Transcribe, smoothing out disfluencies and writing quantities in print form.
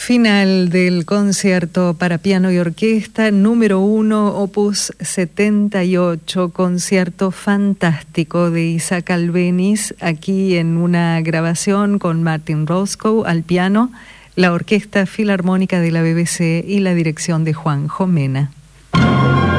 Final del concierto para piano y orquesta número 1, opus 78, concierto fantástico de Isaac Albéniz, aquí en una grabación con Martin Roscoe al piano, la Orquesta Filarmónica de la BBC y la dirección de Juanjo Mena.